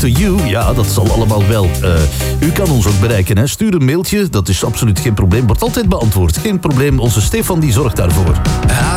After You, ja, dat zal allemaal wel. U kan ons ook bereiken, hè. Stuur een mailtje, dat is absoluut geen probleem. Wordt altijd beantwoord, geen probleem. Onze Stefan die zorgt daarvoor.